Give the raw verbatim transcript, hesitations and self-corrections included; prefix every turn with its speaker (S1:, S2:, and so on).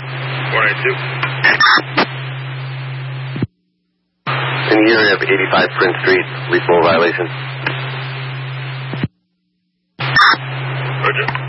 S1: four eight two.
S2: In the area of eighty-five Prince Street, reasonable violation.
S1: Roger.